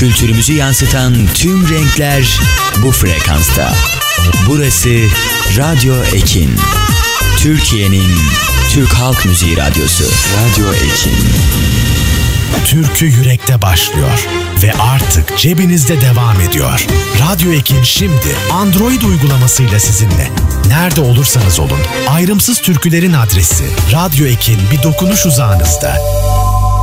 Kültürümüzü yansıtan tüm renkler bu frekansta. Burası Radyo Ekin. Türkiye'nin Türk Halk Müziği Radyosu. Radyo Ekin. Türkü yürekte başlıyor ve artık cebinizde devam ediyor. Radyo Ekin şimdi Android uygulamasıyla sizinle. Nerede olursanız olun, ayrımsız türkülerin adresi Radyo Ekin bir dokunuş uzağınızda.